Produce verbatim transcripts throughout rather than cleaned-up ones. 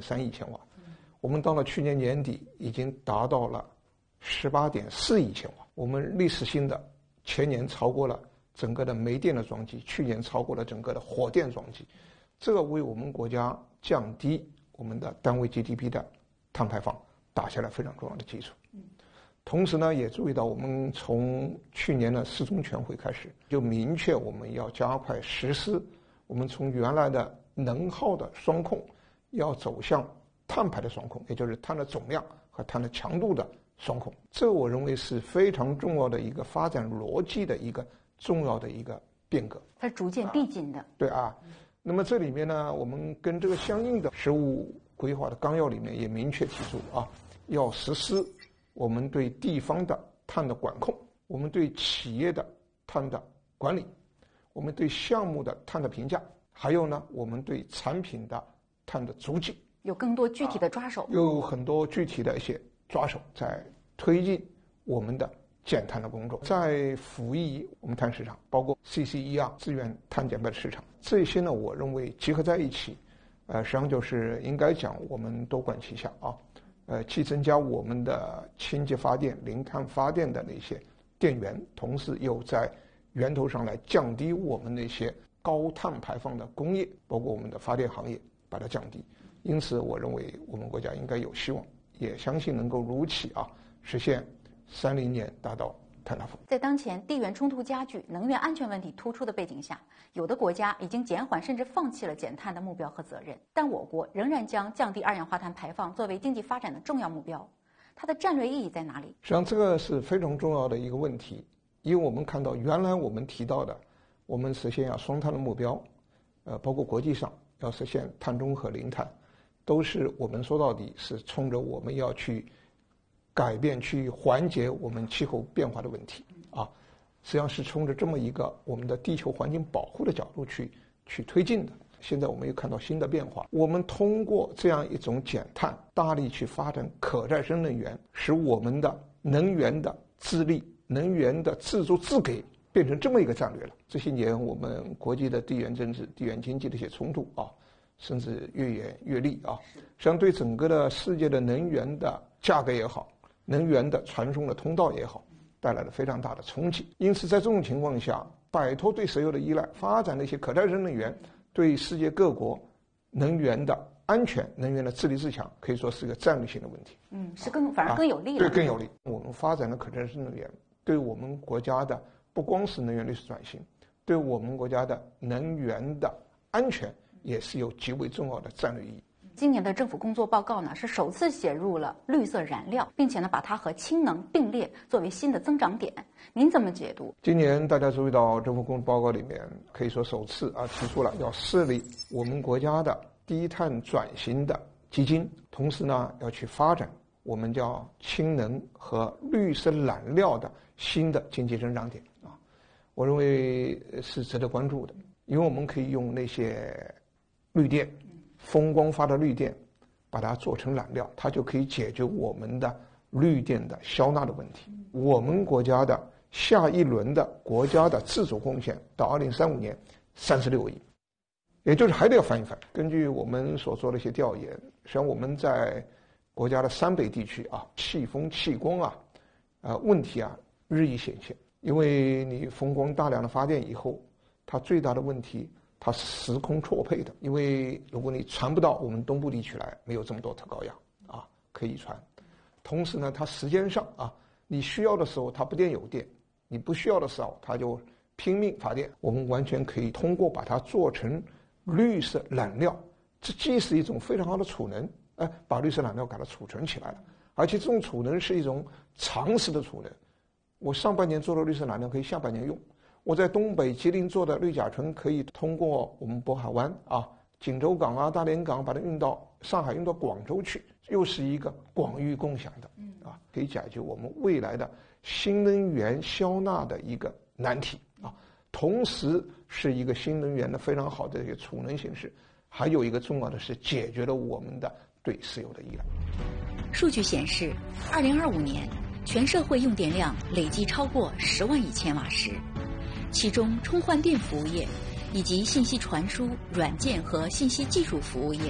三亿千瓦，我们到了去年年底已经达到了十八点四亿千瓦，我们历史性的前年超过了整个的煤电的装机，去年超过了整个的火电装机，这个为我们国家降低我们的单位 G D P 的碳排放打下了非常重要的基础。同时呢，也注意到我们从去年的四中全会开始，就明确我们要加快实施，我们从原来的能耗的双控，要走向碳排的双控，也就是碳的总量和碳的强度的双控。这我认为是非常重要的一个发展逻辑的一个重要的一个变革， 它逐渐递进的。 啊对啊，那么这里面呢，我们跟这个相应的十五规划的纲要里面也明确提出啊，要实施我们对地方的碳的管控，我们对企业的碳的管理，我们对项目的碳的评价，还有呢，我们对产品的碳的足迹， 有更多具体的抓手， 啊、有很多具体的一些抓手在推进我们的减碳的工作，在辅以我们碳市场，包括 C C E R 资源碳减排的市场，这些呢，我认为结合在一起，呃，实际上就是应该讲我们多管齐下啊。呃，既增加我们的清洁发电、零碳发电的那些电源，同时又在源头上来降低我们那些高碳排放的工业，包括我们的发电行业，把它降低。因此，我认为我们国家应该有希望，也相信能够如期啊实现三零年达到碳达峰。 在当前地缘冲突加剧、能源安全问题突出的背景下，有的国家已经减缓甚至放弃了减碳的目标和责任，但我国仍然将降低二氧化碳排放作为经济发展的重要目标，它的战略意义在哪里？ 实际上，这个是非常重要的一个问题，因为我们看到原来我们提到的，我们实现要双碳的目标，呃，包括国际上要实现碳中和、零碳，都是我们说到底是冲着我们要去改变、去缓解我们气候变化的问题啊，实际上是冲着这么一个我们的地球环境保护的角度去去推进的。现在我们又看到新的变化，我们通过这样一种减碳，大力去发展可再生能源，使我们的能源的自立、能源的自足自给变成这么一个战略了。这些年我们国际的地缘政治、地缘经济的一些冲突啊，甚至越演越烈啊，实际上对整个的世界的能源的价格也好，能源的传送的通道也好，带来了非常大的冲击。因此在这种情况下，摆脱对石油的依赖，发展的一些可再生能源，对世界各国能源的安全、能源的自立自强，可以说是一个战略性的问题。 嗯，是更反而更有利了、 啊、对，更有利。我们发展的可再生能源，对我们国家的不光是能源绿色转型，对我们国家的能源的安全也是有极为重要的战略意义。 今年的政府工作报告呢，是首次写入了绿色燃料，并且呢，把它和氢能并列作为新的增长点。您怎么解读？ 今年大家注意到政府工作报告里面，可以说首次啊提出了要设立我们国家的低碳转型的基金，同时呢要去发展我们叫氢能和绿色燃料的新的经济增长点啊，我认为是值得关注的，因为我们可以用那些绿电。风光发的绿电，把它做成燃料，它就可以解决我们的绿电的消纳的问题。我们国家的下一轮的国家的自主贡献到二零三五年三十六亿，也就是还得要翻一翻。根据我们所做的一些调研，实际上我们在国家的山北地区啊，气风气光啊，呃问题啊日益显现。因为你风光大量的发电以后，它最大的问题。它是时空错配的，因为如果你传不到我们东部地区来，没有这么多特高压啊可以传。同时呢，它时间上啊，你需要的时候它不电有电，你不需要的时候它就拼命发电。我们完全可以通过把它做成绿色燃料，这既是一种非常好的储能，哎，把绿色燃料给它储存起来了，而且这种储能是一种长时的储能。我上半年做的绿色燃料可以下半年用。我在东北吉林做的氯甲醇可以通过我们渤海湾啊、锦州港啊、大连港把它运到上海、运到广州去，又是一个广域共享的啊，可以解决我们未来的新能源消纳的一个难题啊。同时是一个新能源的非常好的一个储能形式，还有一个重要的是解决了我们的对石油的依赖。 数据显示，二零二五年全社会用电量累计超过十万亿千瓦时。其中，充换电服务业以及信息传输、软件和信息技术服务业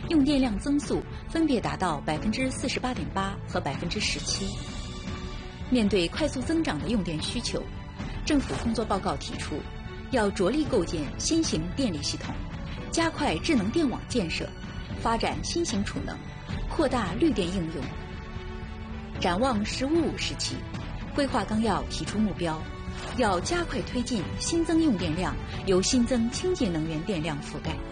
用电量增速分别达到百分之四十八点八和百分之十七。面对快速增长的用电需求，政府工作报告提出，要着力构建新型电力系统，加快智能电网建设，发展新型储能，扩大绿电应用。展望“十五五”时期，规划纲要提出目标，要加快推进新增用电量由新增清洁能源电量覆盖。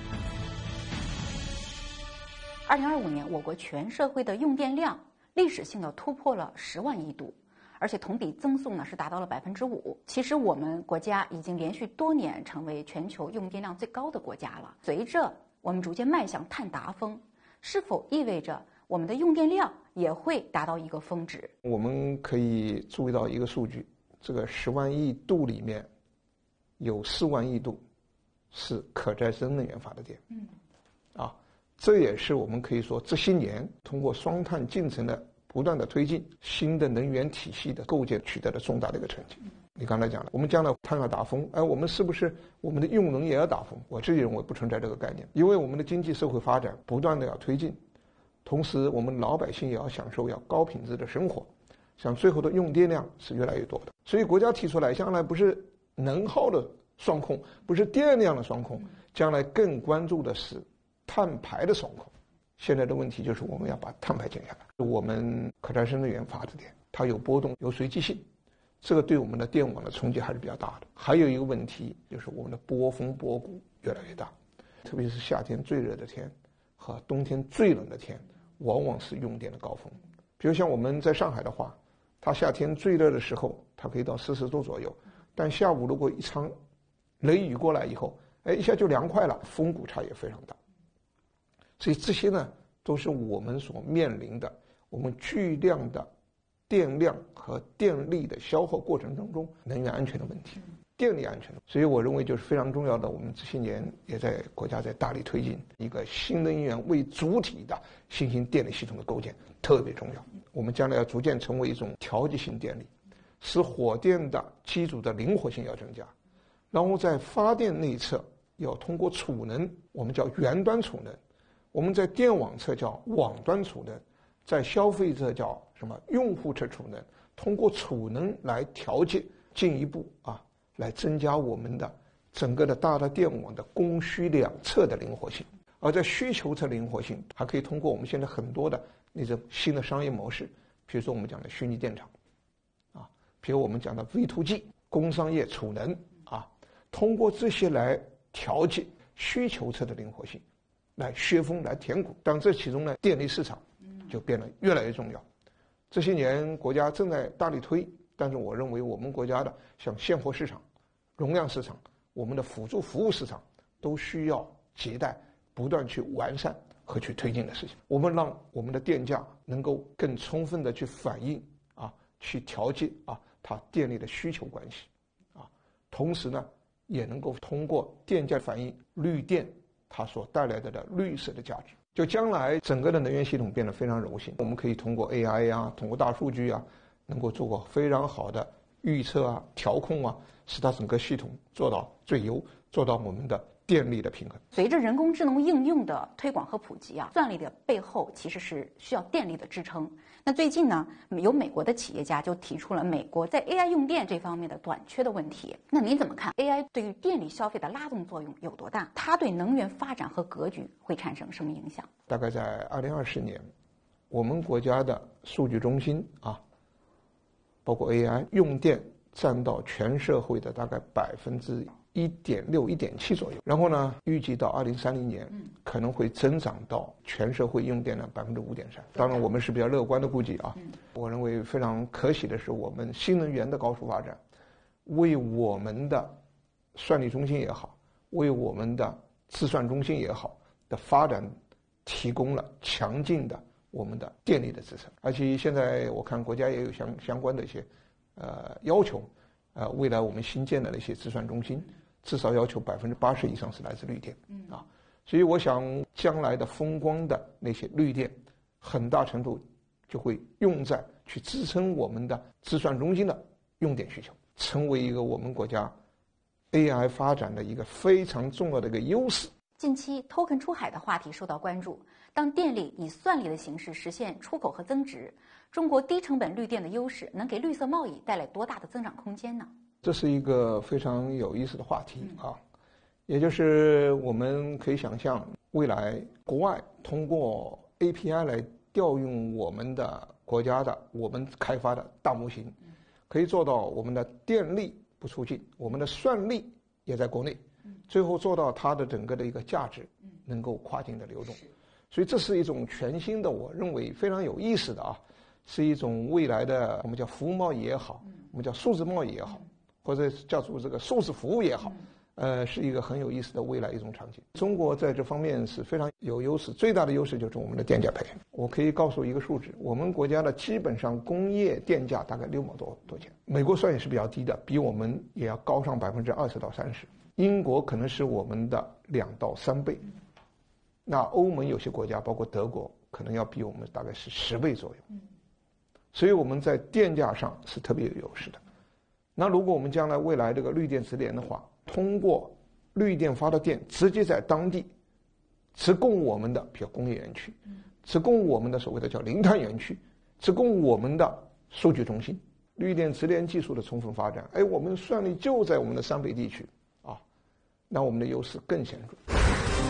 二零二五年，我国全社会的用电量历史性的突破了十万亿度，而且同比增速呢是达到了百分之五。其实我们国家已经连续多年成为全球用电量最高的国家了。随着我们逐渐迈向碳达峰，是否意味着我们的用电量也会达到一个峰值？ 我们可以注意到一个数据，这个十万亿度里面有四万亿度是可再生能源发的电。嗯，啊，这也是我们可以说这些年通过双碳进程的不断的推进，新的能源体系的构建取得了重大的一个成绩。你刚才讲了，我们将来碳要达峰，哎，我们是不是我们的用能也要达峰？我自己认为不存在这个概念，因为我们的经济社会发展不断的要推进，同时我们老百姓也要享受要高品质的生活，像最后的用电量是越来越多的。所以国家提出来，将来不是能耗的双控，不是电量的双控，将来更关注的是碳排的双控。现在的问题就是我们要把碳排减下来。我们可再生能源发的电，它有波动，有随机性，这个对我们的电网的冲击还是比较大的。还有一个问题就是我们的波峰波谷越来越大，特别是夏天最热的天和冬天最冷的天，往往是用电的高峰。比如像我们在上海的话，它夏天最热的时候，它可以到四十度左右，但下午如果一场雷雨过来以后，哎，一下就凉快了，峰谷差也非常大。所以这些呢，都是我们所面临的我们巨量的电量和电力的消耗过程当中能源安全的问题，电力安全。所以我认为就是非常重要的，我们这些年也在国家在大力推进一个新能源为主体的新型电力系统的构建，特别重要。我们将来要逐渐成为一种调节型电力，使火电的机组的灵活性要增加，然后在发电内侧要通过储能，我们叫源端储能，我们在电网侧叫网端储能，在消费者叫什么用户侧储能，通过储能来调节，进一步啊来增加我们的整个的大的电网的供需两侧的灵活性。而在需求侧灵活性，还可以通过我们现在很多的那种新的商业模式，比如说我们讲的虚拟电厂啊，比如我们讲的 V to G 工商业储能啊，通过这些来调节需求侧的灵活性，来削峰来填谷。当这其中呢，电力市场就变得越来越重要。这些年国家正在大力推，但是我认为我们国家的像现货市场、容量市场、我们的辅助服务市场都需要迭代，不断去完善和去推进的事情。我们让我们的电价能够更充分的去反映啊，去调节啊它电力的需求关系啊，同时呢，也能够通过电价反映绿电它所带来的的绿色的价值。就将来整个的能源系统变得非常柔性，我们可以通过 A I 啊，通过大数据啊，能够做过非常好的预测啊、调控啊，使它整个系统做到最优，做到我们的电力的平衡。 随着人工智能应用的推广和普及啊，算力的背后其实是需要电力的支撑。那最近呢，有美国的企业家就提出了美国在 A I 用电这方面的短缺的问题。那您怎么看 A I 对于电力消费的拉动作用有多大？它对能源发展和格局会产生什么影响？ 大概在二零二十年，我们国家的数据中心啊，包括 A I 用电占到全社会的大概百分之一点六、一点七左右。然后呢，预计到二零三零年可能会增长到全社会用电量百分之五点三。当然，我们是比较乐观的估计啊。我认为非常可喜的是，我们新能源的高速发展，为我们的算力中心也好，为我们的计算中心也好的发展提供了强劲的我们的电力的支撑。而且现在我看国家也有相相关的一些呃要求，呃，未来我们新建的那些计算中心，至少要求百分之八十以上是来自绿电，啊，所以我想将来的风光的那些绿电，很大程度就会用在去支撑我们的计算中心的用电需求，成为一个我们国家 A I 发展的一个非常重要的一个优势。 近期 token 出海的话题受到关注。当电力以算力的形式实现出口和增值，中国低成本绿电的优势能给绿色贸易带来多大的增长空间呢？ 这是一个非常有意思的话题啊，也就是我们可以想象，未来国外通过 A P I 来调用我们的国家的我们开发的大模型，可以做到我们的电力不出境，我们的算力也在国内，最后做到它的整个的一个价值能够跨境的流动。所以这是一种全新的，我认为非常有意思的啊，是一种未来的我们叫服务贸易也好，我们叫数字贸易也好，或者叫做这个数字服务也好，呃，是一个很有意思的未来一种场景。中国在这方面是非常有优势，最大的优势就是我们的电价配。我可以告诉一个数字，我们国家的基本上工业电价大概六毛多多钱，美国算也是比较低的，比我们也要高上百分之二十到三十，英国可能是我们的两到三倍。那欧盟有些国家，包括德国，可能要比我们大概是十倍左右。所以我们在电价上是特别有优势的。那如果我们将来未来这个绿电直联的话，通过绿电发的电直接在当地直供我们的比如工业园区，直供我们的所谓的叫零碳园区，直供我们的数据中心，绿电直联技术的充分发展，哎，我们算力就在我们的三北地区啊，那我们的优势更显著。